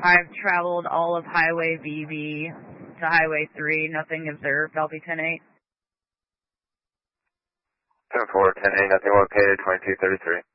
I've traveled all of Highway BB to Highway 3, nothing observed. I'll be 10-8. 10-4, 10-8, nothing located, 2233.